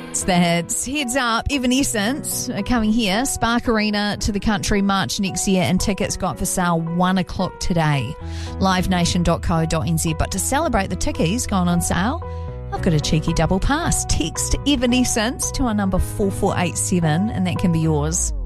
That's Heads Up. Evanescence are coming here. Spark Arena to the Country March next year, and tickets got for sale 1 o'clock today. livenation.co.nz. But to celebrate the tickies gone on sale, I've got a cheeky double pass. Text Evanescence to our number 4487 and that can be yours.